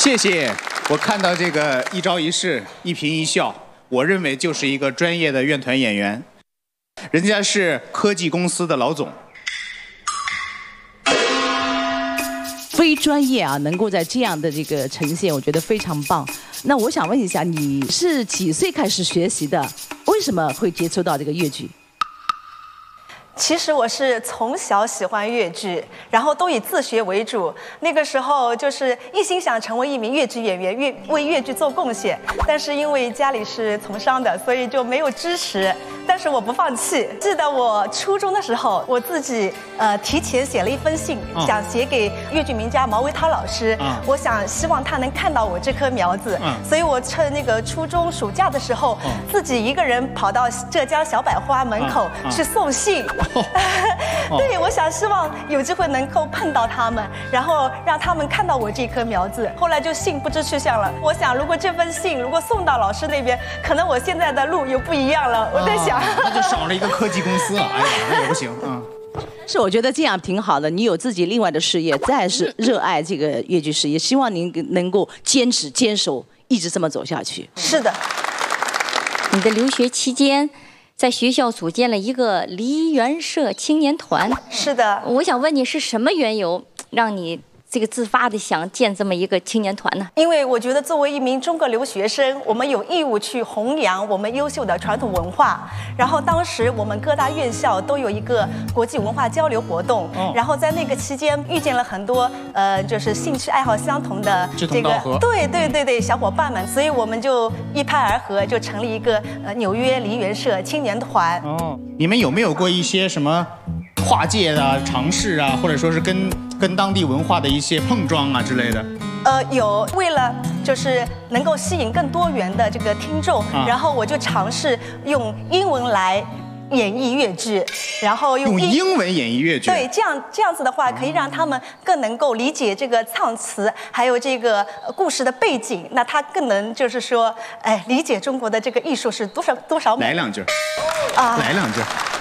谢谢。我看到这个一招一式、一颦一笑，我认为就是一个专业的院团演员。人家是科技公司的老总。 非专业啊，能够在这样的这个呈现，我觉得非常棒。那我想问一下，你是几岁开始学习的？为什么会接触到这个粤剧？ 其实我是从小喜欢粤剧，然后都以自学为主。那个时候就是一心想成为一名粤剧演员，为粤剧做贡献。但是因为家里是从商的，所以就没有支持。但是我不放弃。记得我初中的时候，我自己提前写了一封信，想写给粤剧名家毛维涛老师。我希望他能看到我这棵苗子。所以我趁那个初中暑假的时候，自己一个人跑到浙江小百花门口去送信。对，我希望有机会能够碰到他们，然后让他们看到我这棵苗子。后来就信不知去向了。我想，如果这封信如果送到老师那边，可能我现在的路又不一样了。我在想， 那就少了一个科技公司啊！哎呀，那也不行啊。 是，我觉得这样挺好的。你有自己另外的事业，再是热爱这个粤剧事业，希望您能够坚持坚守，一直这么走下去。 是的。 你的留学期间，在学校组建了一个梨园社青年团。 是的。 我想问你，是什么缘由让你这个自发的想建这么一个青年团呢？ 因为我觉得作为一名中国留学生，我们有义务去弘扬我们优秀的传统文化。然后当时我们各大院校都有一个国际文化交流活动，然后在那个期间遇见了很多就是兴趣爱好相同的这个对小伙伴们，所以我们就一拍而合，就成立一个纽约梨园社青年团。 你们有没有过一些什么跨界的尝试啊，或者说是跟当地文化的一些碰撞啊之类的？ 有，为了就是能够吸引更多元的这个听众，然后我就尝试用英文来演绎粤剧，然后用英文演绎粤剧。 对，这样子的话，可以让他们更能够理解这个唱词，还有这个故事的背景。那他更能就是说，理解中国的这个艺术是多少美。 来两句。来两句。